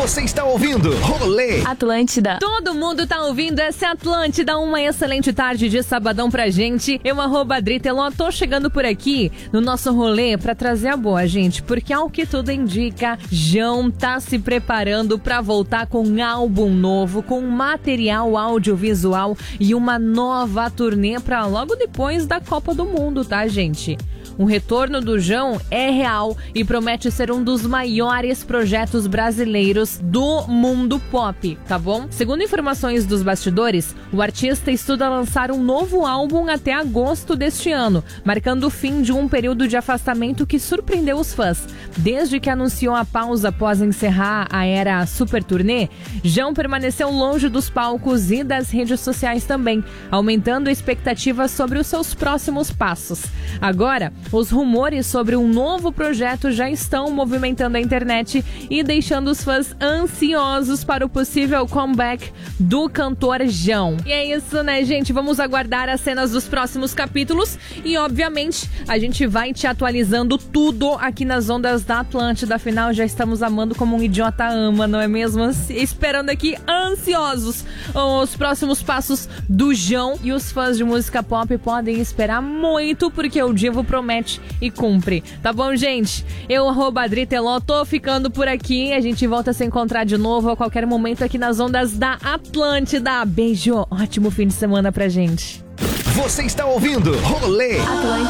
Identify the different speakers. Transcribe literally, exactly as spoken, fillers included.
Speaker 1: Você está ouvindo Rolê
Speaker 2: Atlântida.
Speaker 3: Todo mundo tá ouvindo essa Atlântida. Uma excelente tarde de sabadão pra gente. Eu, arroba Adri Teló, tô chegando por aqui no nosso rolê pra trazer a boa, gente. Porque ao que tudo indica, Jão tá se preparando pra voltar com um álbum novo, com material audiovisual e uma nova turnê pra logo depois da Copa do Mundo, tá, gente? O retorno do Jão é real e promete ser um dos maiores projetos brasileiros do mundo pop, tá bom? Segundo informações dos bastidores, o artista estuda lançar um novo álbum até agosto deste ano, marcando o fim de um período de afastamento que surpreendeu os fãs. Desde que anunciou a pausa após encerrar a era Super Turnê, Jão permaneceu longe dos palcos e das redes sociais também, aumentando a expectativa sobre os seus próximos passos. Agora, os rumores sobre um novo projeto já estão movimentando a internet e deixando os fãs ansiosos para o possível comeback do cantor Jão. E é isso, né, gente? Vamos aguardar as cenas dos próximos capítulos e, obviamente, a gente vai te atualizando tudo aqui nas ondas da Atlântida. Afinal, já estamos amando como um idiota ama, não é mesmo? Esperando aqui, ansiosos, os próximos passos do Jão. E os fãs de música pop podem esperar muito, porque o Divo promete e cumpre. Tá bom, gente? Eu, arroba Adri Teló, tô ficando por aqui. A gente volta a se encontrar de novo a qualquer momento aqui nas ondas da Atlântida. Beijo, ótimo fim de semana pra gente.
Speaker 1: Você está ouvindo Rolê
Speaker 2: Atlântida.